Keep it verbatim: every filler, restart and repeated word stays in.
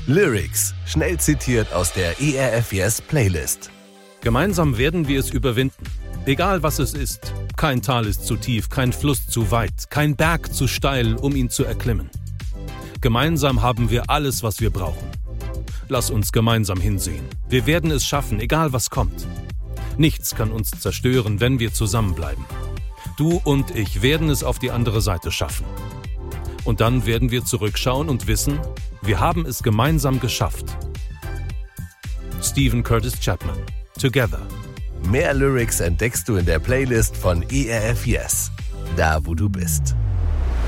Lyrics, schnell zitiert aus der E R F Yes Playlist. Gemeinsam werden wir es überwinden. Egal was es ist. Kein Tal ist zu tief, kein Fluss zu weit, kein Berg zu steil, um ihn zu erklimmen. Gemeinsam haben wir alles, was wir brauchen. Lass uns gemeinsam hinsehen. Wir werden es schaffen, egal was kommt. Nichts kann uns zerstören, wenn wir zusammenbleiben. Du und ich werden es auf die andere Seite schaffen. Und dann werden wir zurückschauen und wissen, wir haben es gemeinsam geschafft. Stephen Curtis Chapman. Together. Mehr Lyrics entdeckst du in der Playlist von E R F Yes. Da, wo du bist.